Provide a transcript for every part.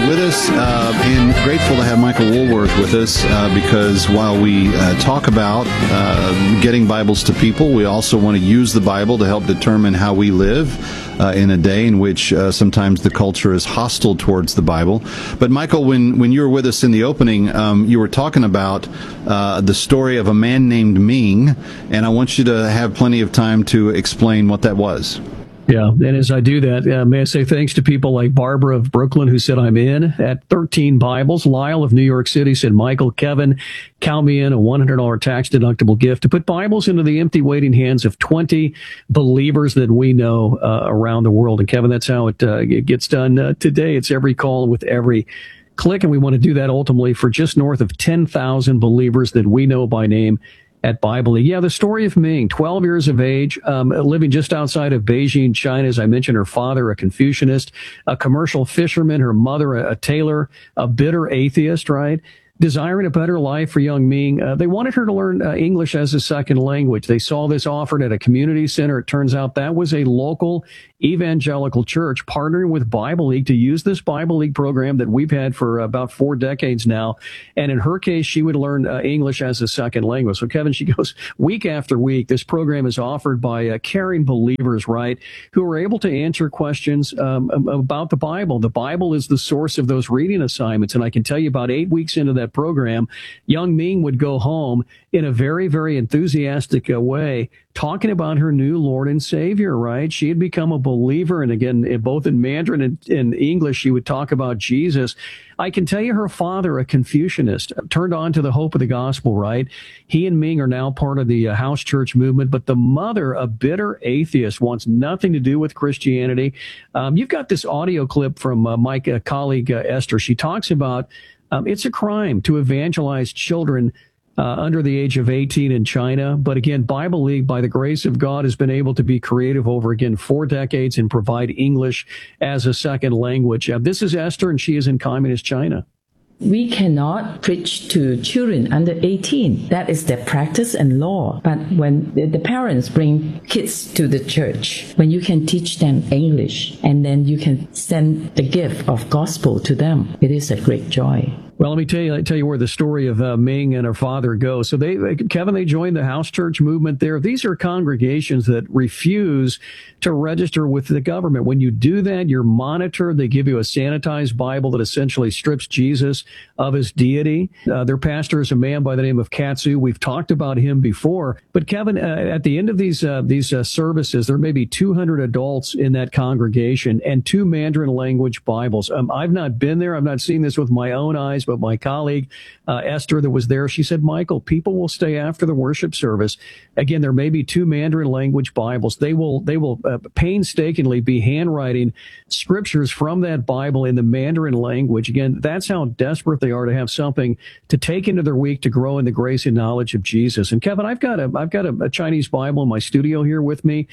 with us, and grateful to have Michael Woolworth with us because while we talk about getting Bibles to people, we also want to use the Bible to help determine how we live in a day in which sometimes the culture is hostile towards the Bible. But Michael, when you were with us in the opening, you were talking about the story of a man named Ming, and I want you to have plenty of time to explain what that was. Yeah, and as I do that, may I say thanks to people like Barbara of Brooklyn, who said I'm in at 13 Bibles. Lyle of New York City said, Michael, Kevin, count me in, a $100 tax-deductible gift to put Bibles into the empty, waiting hands of 20 believers that we know around the world. And Kevin, that's how it gets done today. It's every call with every click, and we want to do that ultimately for just north of 10,000 believers that we know by name at Bible League. Yeah, the story of Ming, 12 years of age, living just outside of Beijing, China. As I mentioned, her father, a Confucianist, a commercial fisherman, her mother, a tailor, a bitter atheist, right? Desiring a better life for young Ming. They wanted her to learn English as a second language. They saw this offered at a community center. It turns out that was a local evangelical church partnering with Bible League to use this Bible League program that we've had for about 4 decades now. And in her case, she would learn English as a second language. So Kevin, she goes week after week. This program is offered by caring believers, right, who are able to answer questions about the Bible. The Bible is the source of those reading assignments. And I can tell you about 8 weeks into that program, young Ming would go home in a very, very enthusiastic way, talking about her new Lord and Savior, right? She had become a believer. And again, both in Mandarin and in English, she would talk about Jesus. I can tell you her father, a Confucianist, turned on to the hope of the gospel, right? He and Ming are now part of the house church movement, but the mother, a bitter atheist, wants nothing to do with Christianity. You've got this audio clip from my colleague, Esther. She talks about it's a crime to evangelize children under the age of 18 in China. But again, Bible League, by the grace of God, has been able to be creative over, again, 4 decades and provide English as a second language. This is Esther, and she is in communist China. We cannot preach to children under 18. That is their practice and law. But when the parents bring kids to the church, when you can teach them English and then you can send the gift of gospel to them, it is a great joy. Well, let me tell you where the story of Ming and her father goes. So Kevin, they joined the house church movement there. These are congregations that refuse to register with the government. When you do that, you're monitored. They give you a sanitized Bible that essentially strips Jesus of his deity. Their pastor is a man by the name of Katsu. We've talked about him before. But Kevin, at the end of these services, there may be 200 adults in that congregation and 2 Mandarin language Bibles. I've not been there. I've not seen this with my own eyes. But my colleague, Esther, that was there, she said, Michael, people will stay after the worship service. Again, there may be 2 Mandarin language Bibles. They will painstakingly be handwriting scriptures from that Bible in the Mandarin language. Again, that's how desperate they are to have something to take into their week to grow in the grace and knowledge of Jesus. And Kevin, I've got a Chinese Bible in my studio here with me.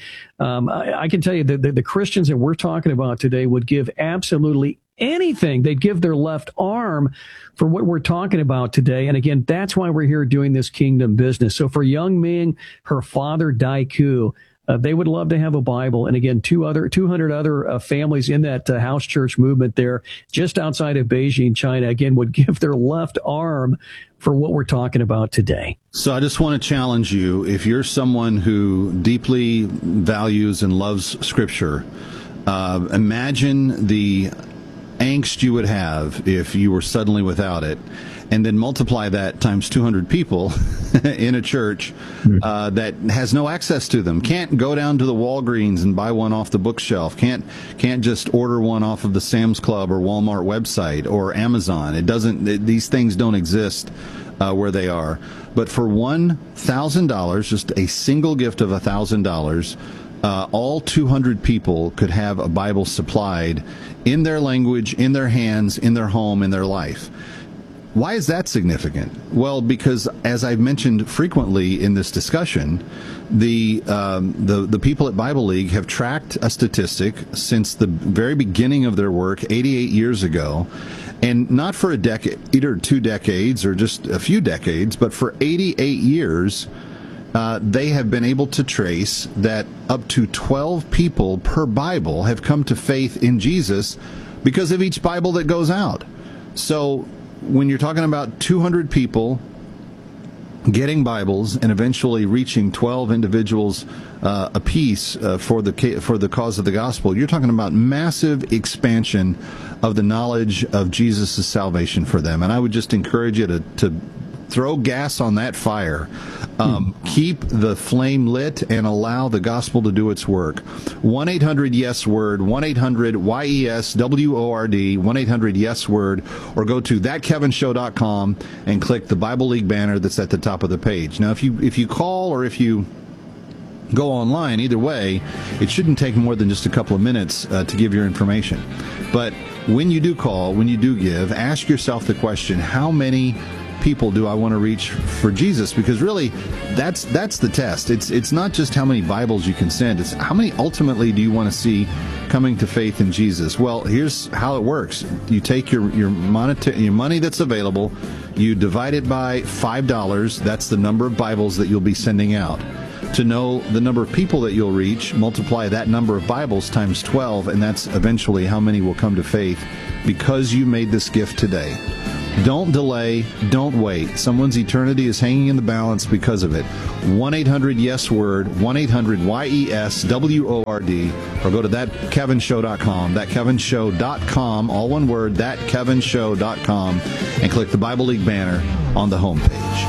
I can tell you that the Christians that we're talking about today would give absolutely anything. They'd give their left arm for what we're talking about today. And again, that's why we're here doing this kingdom business. So for young Ming, her father, Dai Ku, they would love to have a Bible. And again, 200 other families in that house church movement there, just outside of Beijing, China, again, would give their left arm for what we're talking about today. So I just want to challenge you, if you're someone who deeply values and loves Scripture, imagine the angst you would have if you were suddenly without it, and then multiply that times 200 people in a church that has no access to them, can't go down to the Walgreens and buy one off the bookshelf, can't just order one off of the Sam's Club or Walmart website or Amazon. These things don't exist where they are. But for $1,000, just a single gift of $1,000, all 200 people could have a Bible supplied in their language, in their hands, in their home, in their life. Why is that significant? Well, because as I've mentioned frequently in this discussion, the people at Bible League have tracked a statistic since the very beginning of their work 88 years ago, and not for a decade or 2 decades or just a few decades, but for 88 years, they have been able to trace that up to 12 people per Bible have come to faith in Jesus because of each Bible that goes out. So when you're talking about 200 people getting Bibles and eventually reaching 12 individuals apiece for the cause of the gospel, you're talking about massive expansion of the knowledge of Jesus' salvation for them. And I would just encourage you to throw gas on that fire. Keep the flame lit and allow the gospel to do its work. 1-800-YES-WORD, 1-800-YES-WORD, 1-800-YES-WORD, or go to thatkevinshow.com and click the Bible League banner that's at the top of the page. Now, if you call or if you go online, either way, it shouldn't take more than just a couple of minutes to give your information. But when you do call, when you do give, ask yourself the question, how many people do I want to reach for Jesus? Because really, that's the test. It's not just how many Bibles you can send. It's how many ultimately do you want to see coming to faith in Jesus. Well, here's how it works. You take your money that's available, you divide it by $5. That's the number of Bibles that you'll be sending out. To know the number of people that you'll reach, multiply that number of Bibles times 12, and that's eventually how many will come to faith because you made this gift today. Don't delay. Don't wait. Someone's eternity is hanging in the balance because of it. 1-800-YES-WORD, 1-800-YES-WORD, or go to thatkevinshow.com, thatkevinshow.com, all one word, thatkevinshow.com, and click the Bible League banner on the homepage.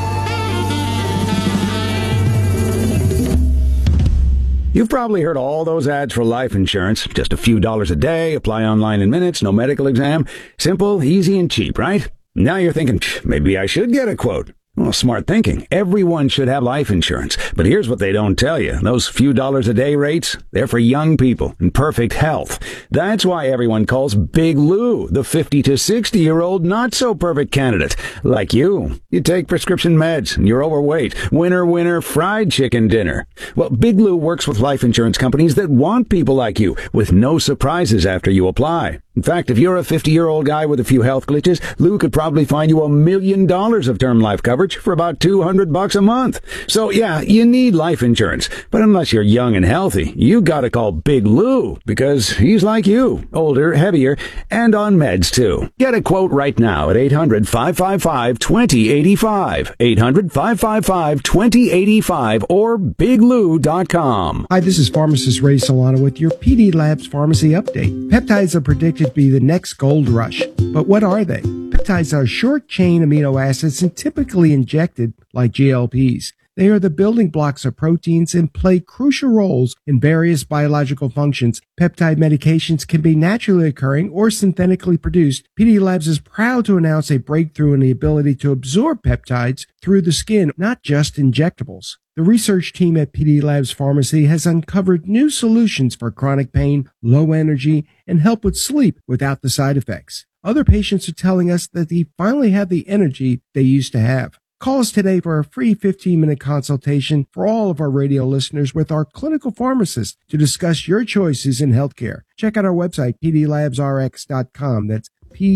You've probably heard all those ads for life insurance. Just a few dollars a day, apply online in minutes, no medical exam. Simple, easy, and cheap, right? Now you're thinking, maybe I should get a quote. Well, smart thinking. Everyone should have life insurance. But here's what they don't tell you. Those few dollars a day rates, they're for young people in perfect health. That's why everyone calls Big Lou the 50 to 60-year-old not-so-perfect candidate. Like you. You take prescription meds and you're overweight. Winner, fried chicken dinner. Well, Big Lou works with life insurance companies that want people like you with no surprises after you apply. In fact, if you're a 50-year-old guy with a few health glitches, Lou could probably find you $1 million of term life coverage for about $200 a month. So yeah, you need life insurance. But unless you're young and healthy, you gotta call Big Lou, because he's like you, older, heavier, and on meds too. Get a quote right now at 800-555-2085, 800-555-2085, or biglou.com. Hi, this is pharmacist Ray Solano with your PD Labs Pharmacy Update. Peptides are predicted to be the next gold rush. But what are they? Peptides are short-chain amino acids and typically injected like GLPs. They are the building blocks of proteins and play crucial roles in various biological functions. Peptide medications can be naturally occurring or synthetically produced. PD Labs is proud to announce a breakthrough in the ability to absorb peptides through the skin, not just injectables. The research team at PD Labs Pharmacy has uncovered new solutions for chronic pain, low energy, and help with sleep without the side effects. Other patients are telling us that they finally have the energy they used to have. Call us today for a free 15-minute consultation for all of our radio listeners with our clinical pharmacist to discuss your choices in healthcare. Check out our website, pdlabsrx.com. That's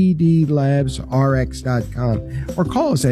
pdlabsrx.com, or call us at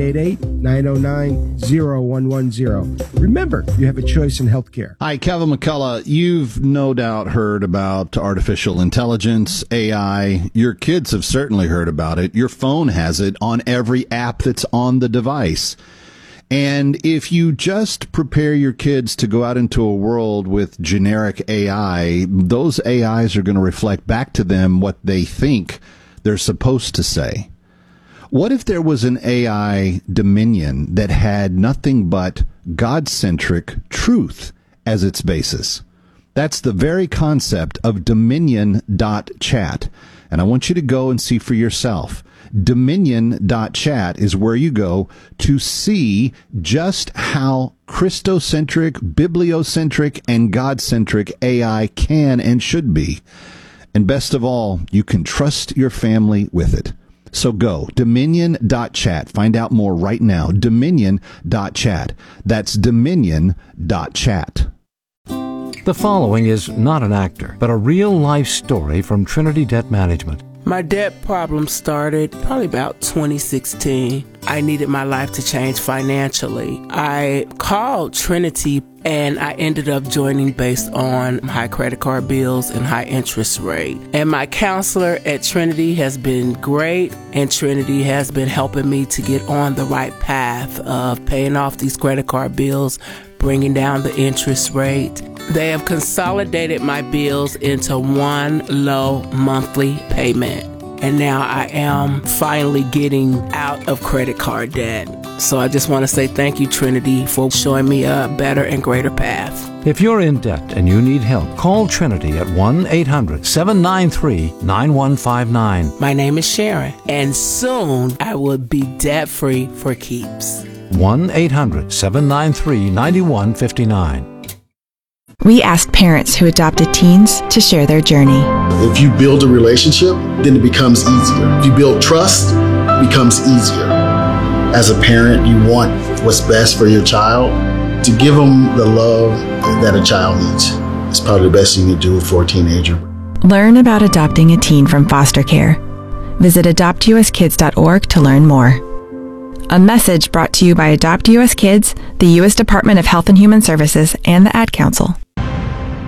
888-909-0110. Remember, you have a choice in healthcare. Hi, Kevin McCullough. You've no doubt heard about artificial intelligence, AI. Your kids have certainly heard about it. Your phone has it on every app that's on the device. And if you just prepare your kids to go out into a world with generic AI, those AIs are going to reflect back to them what they think they're supposed to say. What if there was an AI dominion that had nothing but God-centric truth as its basis? That's the very concept of dominion.chat. And I want you to go and see for yourself. Dominion.chat is where you go to see just how Christocentric, bibliocentric, and God-centric AI can and should be. And best of all, you can trust your family with it. So go, dominion.chat. Find out more right now. Dominion.chat. That's dominion.chat. The following is not an actor, but a real-life story from Trinity Debt Management. My debt problem started probably about 2016. I needed my life to change financially. I called Trinity and I ended up joining based on high credit card bills and high interest rate. And my counselor at Trinity has been great, and Trinity has been helping me to get on the right path of paying off these credit card bills, bringing down the interest rate. They have consolidated my bills into one low monthly payment. And now I am finally getting out of credit card debt. So I just want to say thank you, Trinity, for showing me a better and greater path. If you're in debt and you need help, call Trinity at 1-800-793-9159. My name is Sharon, and soon I will be debt-free for keeps. 1-800-793-9159. We asked parents who adopted teens to share their journey. If you build a relationship, then it becomes easier. If you build trust, it becomes easier. As a parent, you want what's best for your child. To give them the love that a child needs is probably the best thing you do for a teenager. Learn about adopting a teen from foster care. Visit adoptuskids.org to learn more. A message brought to you by Adopt US Kids, the U.S. Department of Health and Human Services, and the Ad Council.